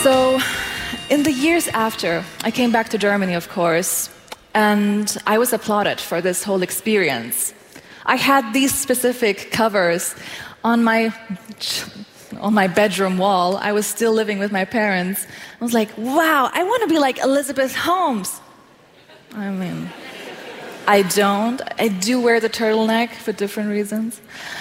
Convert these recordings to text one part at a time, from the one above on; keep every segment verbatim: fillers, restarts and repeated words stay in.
So, in the years after, I came back to Germany, of course, and I was applauded for this whole experience. I had these specific covers on my on my bedroom wall. I was still living with my parents. I was like, wow, I want to be like Elizabeth Holmes. I mean, I don't. I do wear the turtleneck for different reasons.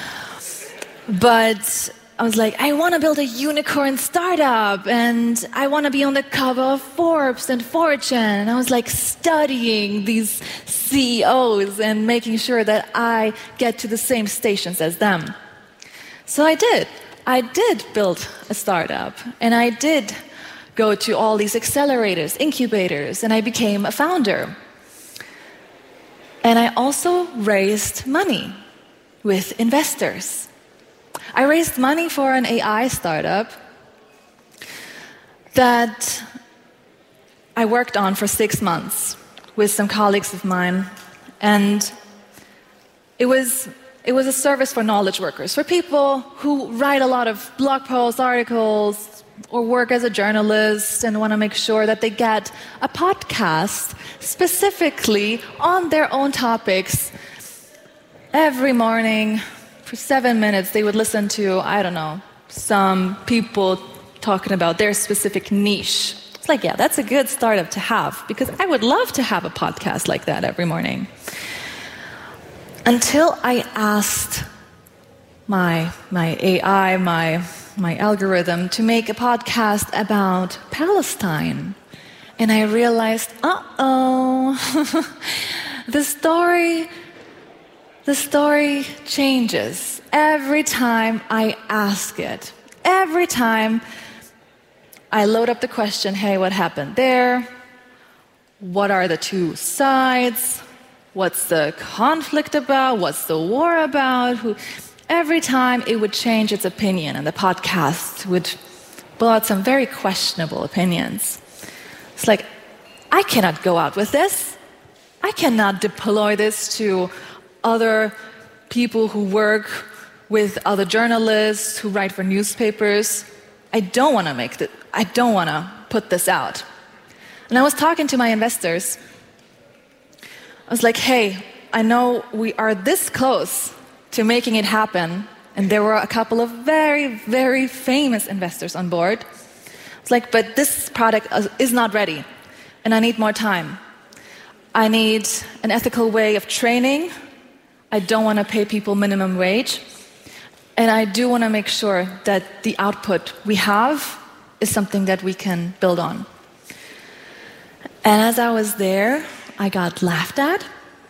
But I was like, I want to build a unicorn startup, and I want to be on the cover of Forbes and Fortune. And I was like studying these C E Os and making sure that I get to the same stations as them. So I did. I did build a startup, and I did go to all these accelerators, incubators, and I became a founder. And I also raised money with investors. I raised money for an A I startup that I worked on for six months with some colleagues of mine. And it was, it was a service for knowledge workers, for people who write a lot of blog posts, articles, or work as a journalist and want to make sure that they get a podcast specifically on their own topics every morning. For seven minutes, they would listen to, I don't know, some people talking about their specific niche. It's like, yeah, that's a good startup to have, because I would love to have a podcast like that every morning. Until I asked my my A I, my my algorithm, to make a podcast about Palestine. And I realized, uh-oh, the story... The story changes every time I ask it. Every time I load up the question, hey, what happened there? What are the two sides? What's the conflict about? What's the war about? Who? Every time it would change its opinion, and the podcast would pull out some very questionable opinions. It's like, I cannot go out with this. I cannot deploy this to other people who work with other journalists, who write for newspapers. I don't want to make that. I don't want to put this out. And I was talking to my investors. I was like, hey, I know we are this close to making it happen. And there were a couple of very, very famous investors on board. It's like, but this product is not ready, and I need more time. I need an ethical way of training. I don't want to pay people minimum wage. And I do want to make sure that the output we have is something that we can build on. And as I was there, I got laughed at.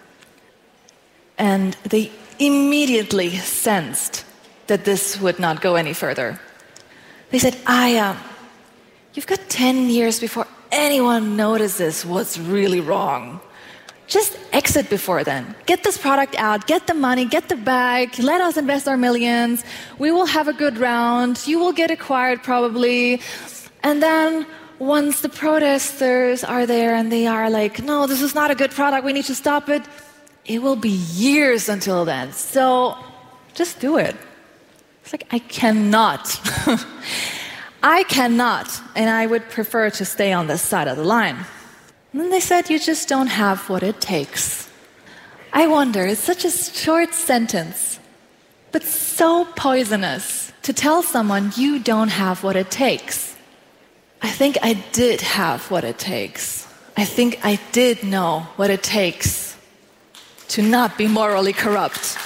And they immediately sensed that this would not go any further. They said, Aya, you've got ten years before anyone notices what's really wrong. Just exit before then. Get this product out, get the money, get the bag, let us invest our millions. We will have a good round. You will get acquired probably. And then once the protesters are there and they are like, no, this is not a good product, we need to stop it, it will be years until then. So just do it. It's like, I cannot. I cannot. And I would prefer to stay on this side of the line. And then they said, you just don't have what it takes. I wonder, it's such a short sentence, but so poisonous to tell someone you don't have what it takes. I think I did have what it takes. I think I did know what it takes to not be morally corrupt.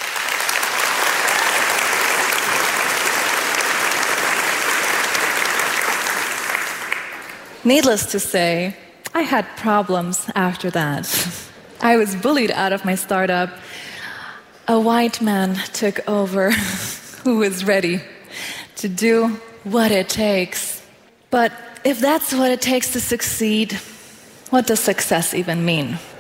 Needless to say, I had problems after that. I was bullied out of my startup. A white man took over who was ready to do what it takes. But if that's what it takes to succeed, what does success even mean?